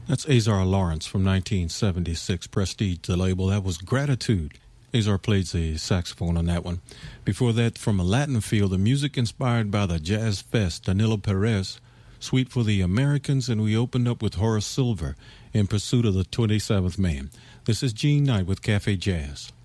That's Azar Lawrence from 1976, Prestige, the label. That was Gratitude. Azar played the saxophone on that one. Before that, from a Latin feel, the music inspired by the Jazz Fest, Danilo Perez, Sweet for the Americans, and we opened up with Horace Silver, In Pursuit of the 27th Man. This is Gene Knight with Cafe Jazz.